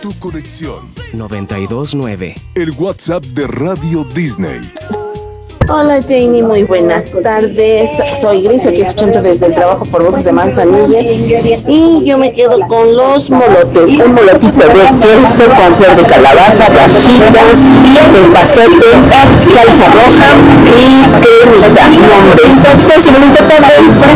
Tu conexión. 92.9. El WhatsApp de Radio Disney. Hola Janie, muy buenas tardes. Soy Gris, aquí escuchando desde el trabajo por Voces de Manzanilla. Y yo me quedo con los molotes. Un molotito de queso con flor de calabaza, rajitas, pasete, salsa roja y cremita. Nombre. Entonces, bonita tarde.